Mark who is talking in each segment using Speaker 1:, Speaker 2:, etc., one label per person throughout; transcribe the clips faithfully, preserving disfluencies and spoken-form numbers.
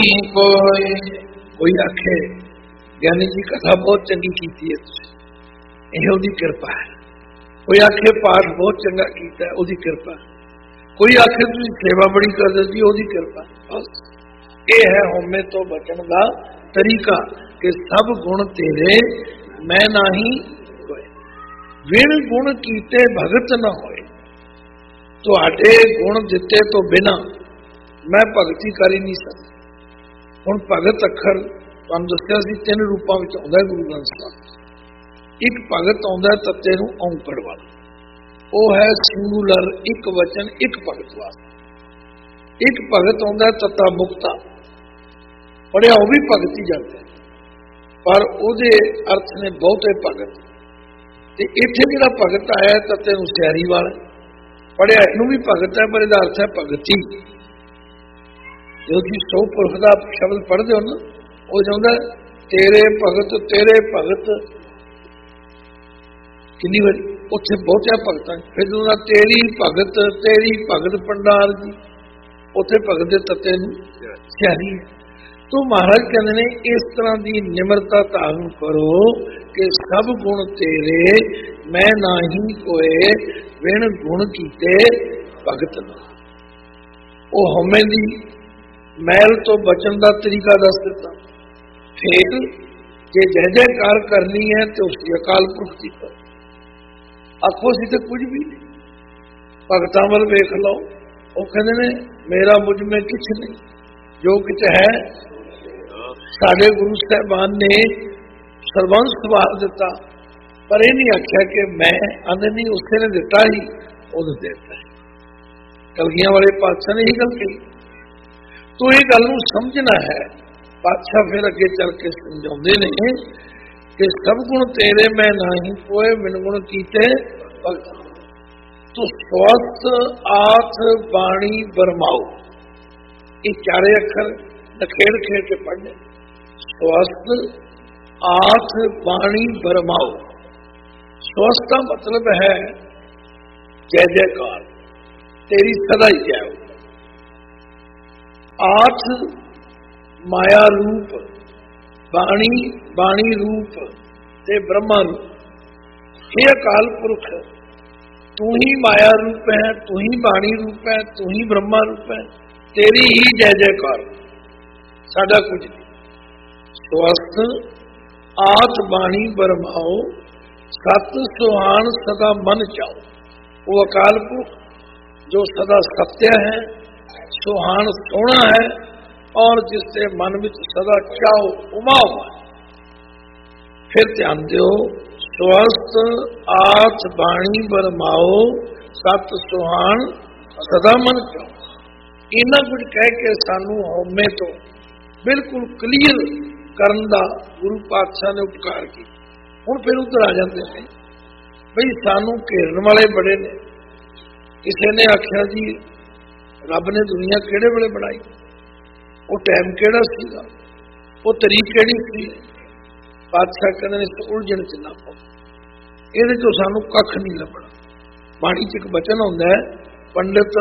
Speaker 1: कोई कोई आखे ज्ञानी जी कथा बहुत चंगी की है, ओदी कृपा है। कोई आखे पाठ बहुत चंगा किया है, ओदी कृपा। कोई आखे तुम सेवा बड़ी कर दी, ओदी कृपा। बस ये है होमे तो बचन का तरीका कि सब गुण तेरे मैं नाही कोई, विण गुण कीते भगत न होए। तुहाडे गुण दिते तो बिना मैं भगती कर ही नहीं सकता। हुण भगत अखर तुहानूं दस्सिया सी तीन रूपां विच आउंदा है गुरु ग्रंथ साहिब। एक भगत आउंदा तत्ते नूं औंकड़ वाला, वो है सिंगुलर, एक वचन एक भगत वास्ते। एक भगत आउंदा तत्ता मुक्ता, पढ़िया वो भी भगत ही जाता है, पर उहदे अर्थ ने बहुते भगत। ते इत्थे जिहड़ा भगत आया तत्ते नूं सियारी वाला, पढ़िया इनू भी भगत है, पर इहदा अर्थ है भगती। जो तुम सौ पुरख का शब्द पढ़ते हो ना, वो चाहता तेरे भगत तेरे भगत कितनी बारी उत्थे बहुतिया भगत। फिर उन्होंने तेरी भगत तेरी भगत भंडार जी, उत्थे भगत के तत्ते सियारी है। तो महाराज कहते हैं इस तरह की निमरता धारण करो कि सब गुण तेरे मैं नाही कोए, विण गुण कीते भगत न। वो हमें दी मैल तो बचन का तरीका दस दिता। फिर जे जय जयकार करनी है तो उसकी अकाल पुरख की करो। आखो सी तो कुछ भी नहीं, भगतां वल वेख लो, वो कहते ने मेरा मुझ में कुछ नहीं, जो कुछ है साडे गुरु साहबान ने सर्वंस वार दिता। पर यह नहीं आख्या कि मैं आंदे नहीं, उसने दिता ही उन्हें देता है। कलगियां वाले पातशाह ने ही गल कही। तो ये गल समझना है। पातशाह फिर अगे चल के समझाते हैं कि सब गुण तेरे मैं नाही कोए, विण गुण कीते भगत। तो स्वस्थ आठ बाणी बरमाओ, ये चारे अखर नखेड़ खेड़ के पढ़ने। स्वस्थ आठ बाणी बरमाओ, स्वस्थ का मतलब है जय जयकार, तेरी सदा ही जय हो। आठ माया रूप, बाणी बाणी रूप ते ब्रह्मा रूप। हे अकाल पुरख, तू ही माया रूप है, तू ही बाणी रूप है, तू ही ब्रह्मा रूप है, तेरी ही जय जयकार, साडा कुछ नहीं। स्वस्थ आठ बाणी बरमाओ, सत सुहान सदा मन चाओ। वो अकाल पुरख जो सदा सत्य है, सुहान सोना है, और जिससे मन में सदा चाओ उमा हुआ है। फिर ध्यान दो, स्वस्थ आठ बाणी बरमाओ, सत सुहान सदा मन चाओ। इन्ना कुछ कह के सानू होमे तो बिल्कुल क्लीयर करन दा गुरु पातशाह ने उपकार किया। हुण फिर उधर आ जाते हैं बई सानू घेरन वाले बड़े ने। किसी ने आख्या जी रब ने दुनिया केड़े वेले बनाई, वो टाइम केड़ा सीगा, वो तरीक केड़ी सी। पातशाह कहते इस उलझन च ना पाओ, ये तो सानू कख नहीं लभना। बाणी च एक बचन होंदा है, पंडित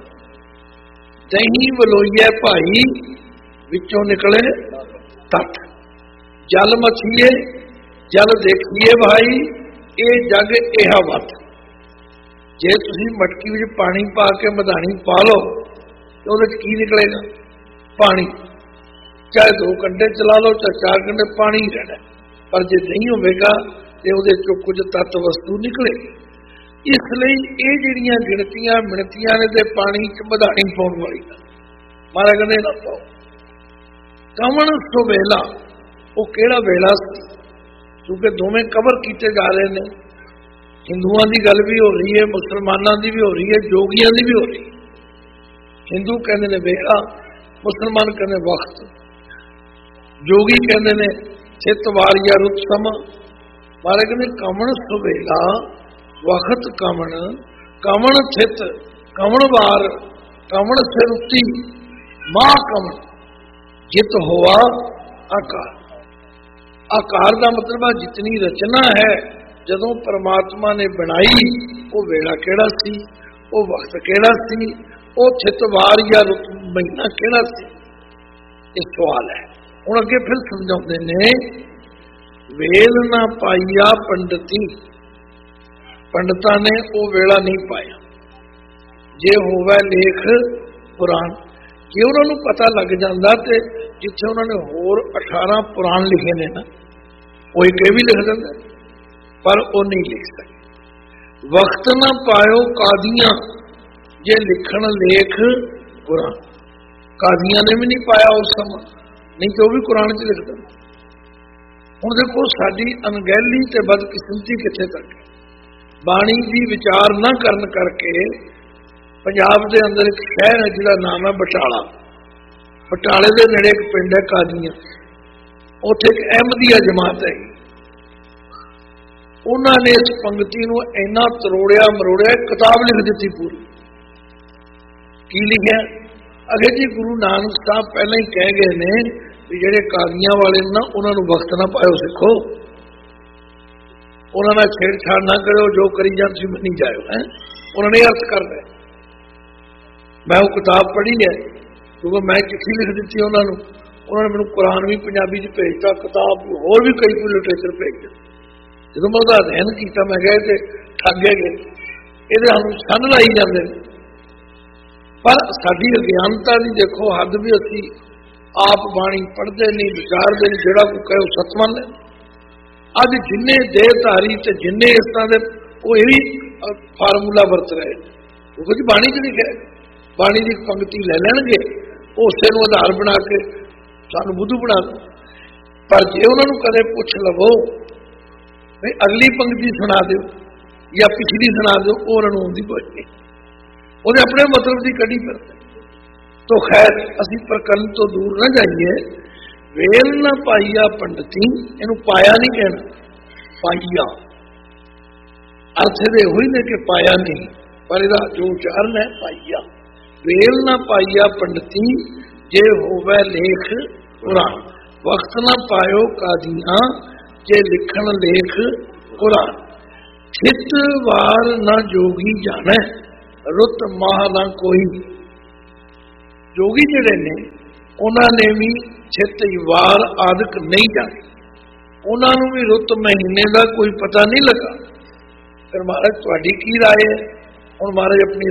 Speaker 1: दही वलोईए भाई विचों निकले तट, जल मछिए जल देखिए भाई, ये जग इहा वत। जे तुसी मटकी में पानी पा के मधानी पा लो तो उहदे की निकलेगा, पानी। चाहे दो घंटे चला लो चाहे चार घंटे पानी ही रहना, पर जे नहीं होगा तो उहदे चों कुछ तत्त वस्तु निकलेगी। इसलिए ये जिहड़ियां गिणतियां मिणतियां ने ते पानी च मधानी पाउण वाली महाराज कहंदे ना पाओ। कमण सुवेला, वो केड़ा वेला सी, क्योंकि दोवें कवर किए जा रहे हैं। हिंदुओं की गल भी हो रही है, मुसलमानों की भी हो रही है, जोगियों की भी हो रही है। हिंदू कहते हैं वेला, मुसलमान कहते वक्त, जोगी कहते हैं चित वार या रुत समा। मारे कहते कमण सुवेला वक्त कमण, कमण चित कमण वार, कमण सिरुति मां कमण, जित हुआ आकार। आकार का मतलब है जितनी रचना है जदों परमात्मा ने बनाई, वो वेला केड़ा सी, वो वक्त केड़ा सी, वो चित वार या रुत महीना केड़ा सी। ਇਹ ਸਵਾਲ ਹੈ। ਹੁਣ ਅੱਗੇ ਫਿਰ ਸਮਝਾਉਂਦੇ ਨੇ, ਵੇਲ ਨਾ ਪਾਈਆ ਪੰਡਤੀ, ਪੰਡਤਾਂ ਨੇ ਉਹ ਵੇਲਾ ਨਹੀਂ ਪਾਇਆ। ਜੇ ਹੋਵੇ ਲੇਖ ਪੁਰਾਣ, ਜੇ ਉਹਨਾਂ ਨੂੰ ਪਤਾ ਲੱਗ ਜਾਂਦਾ ਤੇ ਜਿੱਥੇ ਉਹਨਾਂ ਨੇ ਹੋਰ ਅਠਾਰਾਂ ਪੁਰਾਣ ਲਿਖੇ ਨੇ ਨਾ, ਉਹ ਇੱਕ ਇਹ ਵੀ ਲਿਖ ਦਿੰਦੇ, ਪਰ ਉਹ ਨਹੀਂ ਲਿਖ ਸਕੇ। ਵਕਤ ਨਾ ਪਾਇਓ ਕਾਦੀਆਂ, ਜੇ ਲਿਖਣ ਲੇਖ ਕੁਰਾਨ, ਕਾਦੀਆਂ ਨੇ ਵੀ ਨਹੀਂ ਪਾਇਆ ਉਸ ਸਮਾਂ, ਨਹੀਂ ਤੇ ਉਹ ਵੀ ਕੁਰਾਨ 'ਚ ਲਿਖਦਾ। ਹੁਣ ਦੇਖੋ ਸਾਡੀ ਅਣਗਹਿਲੀ ਤੇ ਬਦਕਿਸਮਤੀ ਕਿੱਥੇ ਤੱਕ। ਬਾਣੀ ਦੀ ਵਿਚਾਰ ਨਾ ਕਰਨ ਕਰਕੇ ਪੰਜਾਬ ਦੇ ਅੰਦਰ ਇੱਕ ਸ਼ਹਿਰ ਹੈ ਜਿਹਦਾ ਨਾਮ ਹੈ ਬਟਾਲਾ। ਬਟਾਲੇ ਦੇ ਨੇੜੇ ਇੱਕ ਪਿੰਡ ਹੈ ਕਾਦੀਆਂ, ਉੱਥੇ ਇੱਕ ਅਹਿਮਦੀਆ ਜਮਾਤ ਹੈ। ਉਹਨਾਂ ਨੇ ਇਸ ਪੰਕਤੀ ਨੂੰ ਇੰਨਾ ਤਰੋੜਿਆ ਮਰੋੜਿਆ, ਕਿਤਾਬ ਲਿਖ ਦਿੱਤੀ ਪੂਰੀ। ਕੀ ਲਿਖਿਆ? ਅਗੇ ਜੀ ਗੁਰੂ ਨਾਨਕ ਸਾਹਿਬ ਪਹਿਲਾਂ ਹੀ ਕਹਿ ਗਏ ਨੇ ਵੀ ਜਿਹੜੇ ਕਾਦੀਆਂ ਵਾਲੇ ਨਾ ਉਹਨਾਂ ਨੂੰ ਵਕਤ ਨਾ ਪਾਇਓ ਸਿੱਖੋ, ਉਹਨਾਂ ਨਾਲ ਛੇੜਛਾੜ ਨਾ ਕਰੋ, ਜੋ ਕਰੀ ਜਾਂ ਤੁਸੀਂ ਮੰਨੀ ਜਾਇਓ। ਹੈ ਉਹਨਾਂ ਨੇ ਅਰਥ ਕਰਦਾ। ਮੈਂ ਉਹ ਕਿਤਾਬ ਪੜ੍ਹੀ ਹੈ ਕਿਉਂਕਿ ਮੈਂ ਚਿੱਠੀ ਲਿਖ ਦਿੱਤੀ ਉਹਨਾਂ ਨੂੰ, ਉਹਨਾਂ ਨੇ ਮੈਨੂੰ ਕੁਰਾਨ ਵੀ ਪੰਜਾਬੀ 'ਚ ਭੇਜਤਾ, ਕਿਤਾਬ ਹੋਰ ਵੀ ਕਈ ਕੋਈ ਲਿਟਰੇਚਰ ਭੇਜ ਦਿੱਤਾ। ਜਦੋਂ ਮੈਂ ਉਹਦਾ ਅਧਿਐਨ ਕੀਤਾ ਮੈਂ ਕਿਹਾ ਤੇ ਠੱਗੇ ਗਏ, ਇਹਦੇ ਸਾਨੂੰ ਛੰਨ ਲਾਈ ਜਾਂਦੇ ਨੇ। ਪਰ ਸਾਡੀ ਅਗਿਆਨਤਾ ਦੀ ਦੇਖੋ ਹੱਦ ਵੀ, ਅਸੀਂ ਆਪ ਬਾਣੀ ਪੜ੍ਹਦੇ ਨਹੀਂ, ਵਿਚਾਰਦੇ ਨਹੀਂ, ਜਿਹੜਾ ਕੋਈ ਕਹੇ ਉਹ ਸੱਚ ਮੰਨਦੇ। ਅੱਜ ਜਿੰਨੇ ਦੇਹਧਾਰੀ ਤੇ ਜਿੰਨੇ ਇਸ ਤਰ੍ਹਾਂ ਦੇ ਉਹ ਇਹ ਵੀ ਫਾਰਮੂਲਾ ਵਰਤ ਰਹੇ, ਉਹ ਕੁਝ ਬਾਣੀ 'ਚ ਲਿਖਿਆ, ਬਾਣੀ ਦੀ ਪੰਕਤੀ ਲੈ ਲੈਣਗੇ, ਉਸੇ ਨੂੰ ਆਧਾਰ ਬਣਾ ਕੇ ਸਾਨੂੰ ਬੁੱਧੂ ਬਣਾ ਦੋ। ਪਰ ਜੇ ਉਹਨਾਂ ਨੂੰ ਕਦੇ ਪੁੱਛ ਲਵੋ ਵੀ ਅਗਲੀ ਪੰਕਤੀ ਸੁਣਾ ਦਿਓ ਜਾਂ ਪਿਛਲੀ ਸੁਣਾ ਦਿਓ, ਉਹ ਉਹਨਾਂ ਨੂੰ ਆਉਂਦੀ ਕੋਈ ਨਹੀਂ, ਉਹਦੇ ਆਪਣੇ ਮਤਲਬ ਦੀ ਕੱਢੀ ਫਿਰਦੇ। ਤੋ ਖੈਰ ਅਸੀਂ ਪ੍ਰਕਰਨ ਤੋਂ ਦੂਰ ਨਾ ਜਾਈਏ। ਵੇਲ ਨਾ ਪਾਈਆ ਪੰਡਤੀ, ਇਹਨੂੰ ਪਾਇਆ ਨਹੀਂ ਕਹਿਣਾ, ਪਾਈਆ। ਅਰਥ ਦੇ ਹੋਈ ਨੇ ਕਿ ਪਾਇਆ ਨਹੀਂ, ਪਰ ਇਹਦਾ ਜੋ ਉਚਾਰਨ ਹੈ ਪਾਈਆ। ਵੇਲ ਨਾ ਪਾਈਆ ਪੰਡਤੀ, ਜੇ ਹੋਵੇ ਲੇਖ ਕੁਰਾਨ, ਵਕਤ ਨਾ ਪਾਇਓ ਕਾਦੀਆਂ, ਜੇ ਲਿਖਣ ਲੇਖ ਕੁਰਾਨ। ਚਿਤ ਵਾਰ ਨਾ ਜੋਗੀ ਜਾਣੈ, ਰੁੱਤ ਮਾਹ ਨਾ ਕੋਈ। ਜੋਗੀ ਜਿਹੜੇ ਨੇ ਉਹਨਾਂ ਨੇ ਵੀ ਚਿਤ ਵਾਰ ਆਦਿਕ ਨਹੀਂ ਜਾਣੇ, ਉਹਨਾਂ ਨੂੰ ਵੀ ਰੁੱਤ ਮਹੀਨੇ ਦਾ ਕੋਈ ਪਤਾ ਨਹੀਂ ਲੱਗਾ। ਫਿਰ ਮਹਾਰਾਜ ਤੁਹਾਡੀ ਕੀ ਰਾਏ ਹੈ? ਹੁਣ ਮਹਾਰਾਜ ਆਪਣੀ